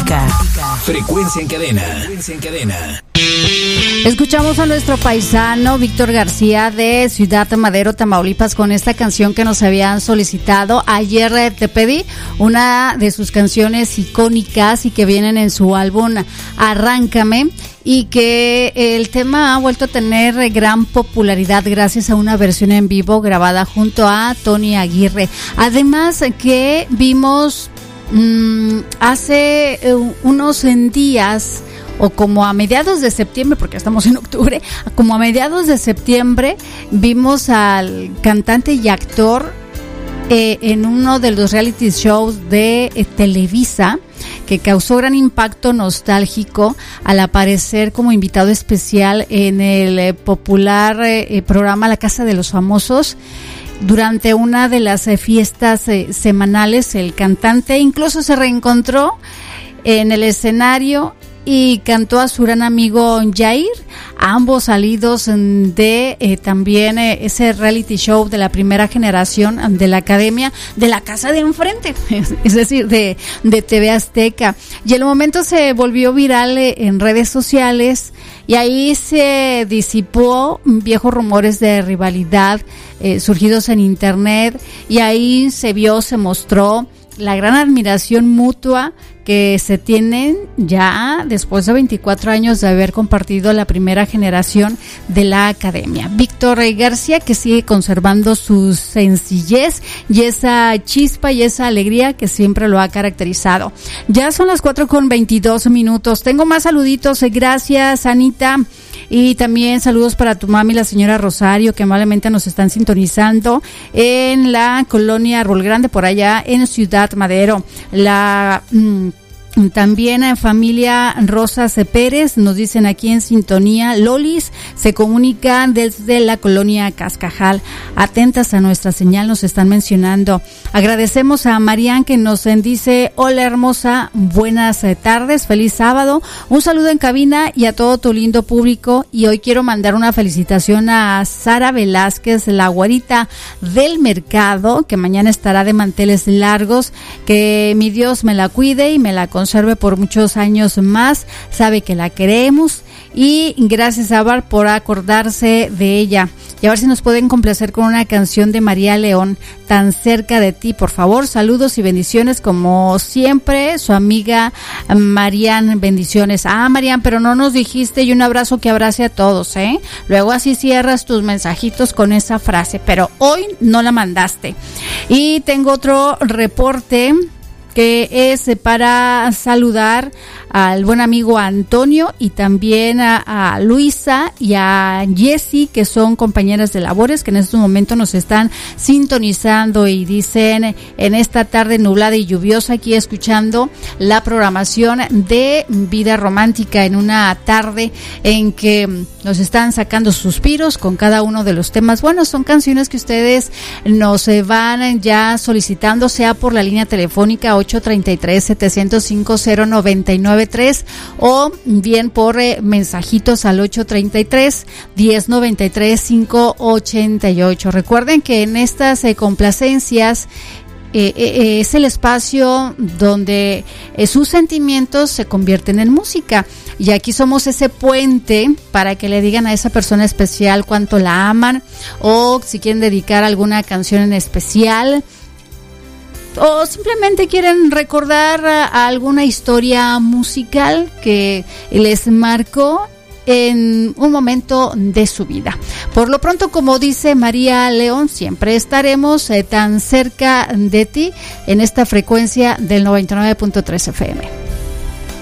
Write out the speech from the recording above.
Frecuencia en cadena. Escuchamos a nuestro paisano Víctor García de Ciudad Madero, Tamaulipas, con esta canción que nos habían solicitado. Ayer te pedí una de sus canciones icónicas y que vienen en su álbum Arráncame, y que el tema ha vuelto a tener gran popularidad gracias a una versión en vivo grabada junto a Tony Aguirre. Además que vimos hace unos días, o como a mediados de septiembre, porque estamos en octubre, como a mediados de septiembre, vimos al cantante y actor en uno de los reality shows de Televisa, que causó gran impacto nostálgico al aparecer como invitado especial en el popular programa La Casa de los Famosos. Durante una de las fiestas semanales, el cantante incluso se reencontró en el escenario y cantó a su gran amigo Jair, ambos salidos de también ese reality show de la primera generación de la Academia de la Casa de Enfrente, es decir, de TV Azteca. Y el momento se volvió viral en redes sociales, y ahí se disipó viejos rumores de rivalidad surgidos en internet, y ahí se mostró la gran admiración mutua que se tienen ya después de 24 años de haber compartido la primera generación de la Academia. Víctor García, que sigue conservando su sencillez y esa chispa y esa alegría que siempre lo ha caracterizado. Ya son las 4:22. Tengo más saluditos. Gracias, Anita. Y también saludos para tu mami, la señora Rosario, que amablemente nos están sintonizando en la colonia Árbol Grande, por allá en Ciudad Madero. También en familia Rosas Pérez nos dicen aquí en sintonía. Lolis se comunican desde la colonia Cascajal, atentas a nuestra señal, nos están mencionando. Agradecemos a Marian, que nos dice: hola hermosa, buenas tardes, feliz sábado, un saludo en cabina y a todo tu lindo público. Y hoy quiero mandar una felicitación a Sara Velázquez, la güerita del mercado, que mañana estará de manteles largos. Que mi Dios me la cuide y me la conserve por muchos años más. Sabe que la queremos, y gracias a Bar por acordarse de ella. Y a ver si nos pueden complacer con una canción de María León, Tan cerca de ti, por favor. Saludos y bendiciones, como siempre, su amiga Marian. Bendiciones. Marian, pero no nos dijiste, y un abrazo que abrace a todos, Luego así cierras tus mensajitos con esa frase, pero hoy no la mandaste. Y tengo otro reporte que es para saludar al buen amigo Antonio, y también a Luisa y a Jessie, que son compañeras de labores, que en este momento nos están sintonizando y dicen: en esta tarde nublada y lluviosa, aquí escuchando la programación de Vida Romántica, en una tarde en que nos están sacando suspiros con cada uno de los temas. Bueno, son canciones que ustedes nos van ya solicitando, sea por la línea telefónica 833-705-099-3, o bien por mensajitos al 833-1093-588. Recuerden que en estas complacencias es el espacio donde sus sentimientos se convierten en música, y aquí somos ese puente para que le digan a esa persona especial cuánto la aman, o si quieren dedicar alguna canción en especial, o simplemente quieren recordar alguna historia musical que les marcó en un momento de su vida. Por lo pronto, como dice María León, siempre estaremos tan cerca de ti en esta frecuencia del 99.3 FM.